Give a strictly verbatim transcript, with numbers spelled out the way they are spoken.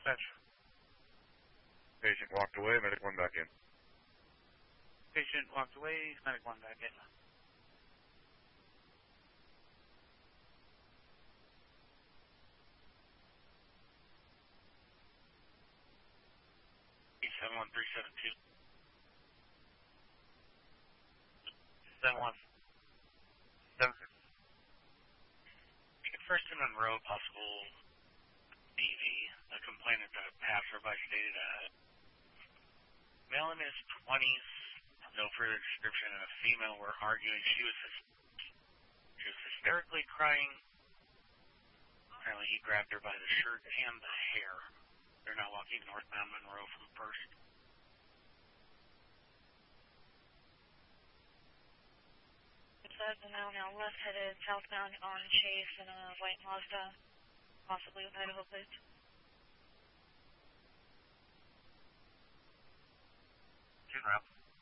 dispatch. Patient walked away, medic one back in. Patient walked away, medic one back in. seven one three seven two. seven one. seven six. First in Monroe, possible D V. A complainant that a passerby stated uh, male in his twenties, no further description, and a female were arguing. She was, she was hysterically crying. Apparently he grabbed her by the shirt and the hair. They're now walking northbound Monroe from First. Now, now left-headed southbound on Chase in a white Mazda, possibly with Idaho plates. Two route.